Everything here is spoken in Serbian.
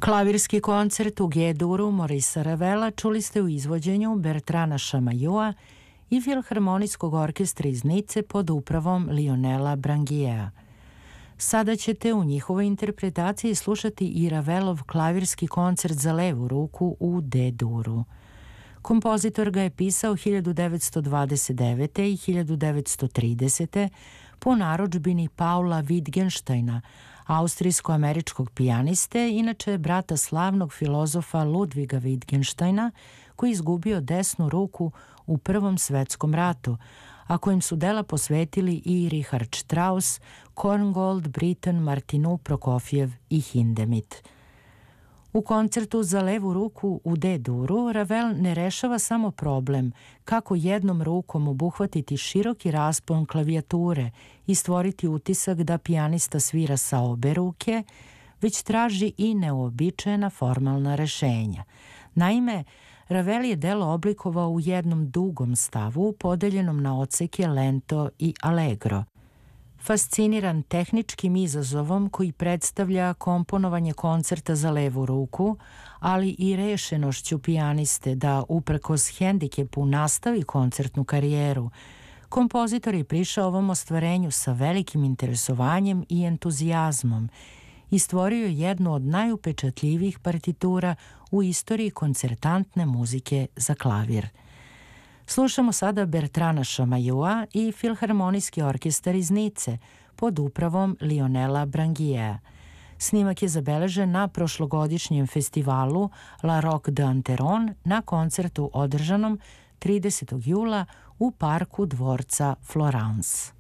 Klavirski koncert u G-duru Maurice Ravela čuli ste u izvođenju Bertrana Chamayua i Filharmonijskog orkestra iz Nice pod upravom Lionela Branguiera. Sada ćete u njihovoj interpretaciji slušati i Ravelov klavirski koncert za levu ruku u D-duru. Kompozitor ga je pisao 1929. i 1930. po narudžbini Paula Wittgensteina, austrijsko-američkog pijaniste, inače brata slavnog filozofa Ludviga Wittgensteina, koji izgubio desnu ruku u Prvom svetskom ratu, a kojim su dela posvetili i Richard Strauss, Korngold, Britten, Martinu, Prokofjev i Hindemith. U koncertu za levu ruku u D-duru Ravel ne rešava samo problem kako jednom rukom obuhvatiti široki raspon klavijature i stvoriti utisak da pijanista svira sa obe ruke, već traži i neuobičajena formalna rešenja. Naime, Ravel je delo oblikovao u jednom dugom stavu podeljenom na odseke lento i allegro. Fasciniran tehničkim izazovom koji predstavlja komponovanje koncerta za levu ruku, ali i rešenošću pijaniste da uprkos hendikepu nastavi koncertnu karijeru, kompozitor je prišao ovom ostvarenju sa velikim interesovanjem i entuzijazmom i stvorio jednu od najupečatljivijih partitura u istoriji koncertantne muzike za klavir. Slušamo sada Bertrana Chamayua i Filharmonijski orkestar iz Nice pod upravom Lionela Branguiera. Snimak je zabeležen na prošlogodišnjem festivalu La Roque d'Anteron na koncertu održanom 30. jula u parku dvorca Florence.